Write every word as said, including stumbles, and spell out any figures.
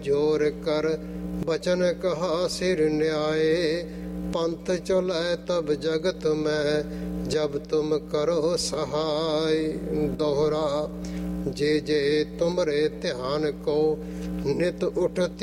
जोर कर बचन कहा सिर न्याय। पंथ चलै तब जगत में जब तुम करो सहाय। दोहरा जे जे तुमरे ध्यान को नित उठ